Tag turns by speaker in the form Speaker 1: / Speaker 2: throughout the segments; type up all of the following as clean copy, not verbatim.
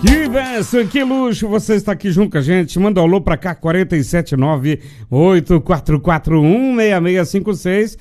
Speaker 1: Que benção, que luxo você está aqui junto com a gente. Manda um alô pra cá, 479-8441-6656,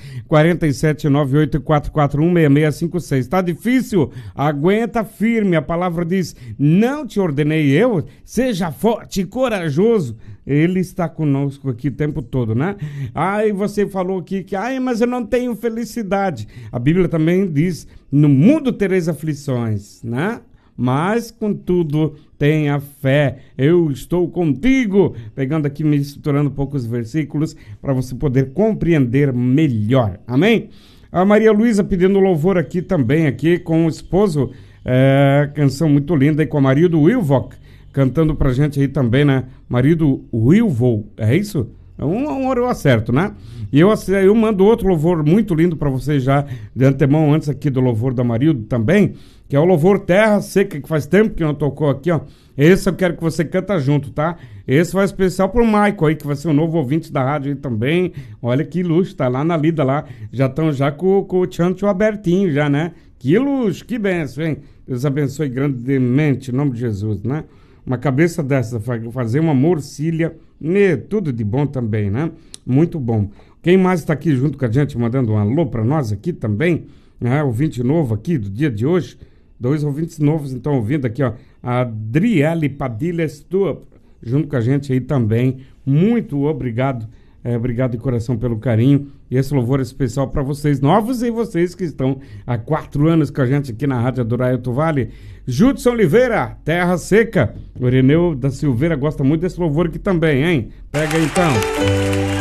Speaker 1: 479-8441-6656. Tá difícil? Aguenta firme. A palavra diz, não te ordenei eu, seja forte e corajoso. Ele está conosco aqui o tempo todo, né? Aí você falou aqui que, mas eu não tenho felicidade. A Bíblia também diz, no mundo tereis aflições, né? Mas, contudo, tenha fé, eu estou contigo. Pegando aqui, misturando um pouco os versículos para você poder compreender melhor. Amém? A Maria Luísa pedindo louvor aqui também, aqui com o esposo, canção muito linda, e com o marido Wilvock, cantando pra gente aí também, né? Marido Wilvo, é isso? Um hora eu acerto, né? E eu mando outro louvor muito lindo para você já de antemão, antes aqui do louvor da Marildo também, que é o louvor Terra Seca, que faz tempo que não tocou aqui, ó. Esse eu quero que você canta junto, tá? Esse vai especial pro Maico aí, que vai ser um novo ouvinte da rádio aí também. Olha que luxo, tá lá na lida lá. Já estão já com o chancho abertinho já, né? Que luxo, que benção, hein? Deus abençoe grandemente, em nome de Jesus, né? Uma cabeça dessa, fazer uma morcilha, tudo de bom também, né? Muito bom. Quem mais está aqui junto com a gente, mandando um alô para nós aqui também, né? Ouvinte novo aqui do dia de hoje, 2 ouvintes novos estão ouvindo aqui, ó, a Adriele Padilha Stuart, junto com a gente aí também. Muito obrigado, obrigado de coração pelo carinho. E esse louvor é especial para vocês novos e vocês que estão há 4 anos com a gente aqui na Rádio Adorai Alto Vale. Judson Oliveira, Terra Seca. O Ireneu da Silveira gosta muito desse louvor aqui também, hein? Pega aí então.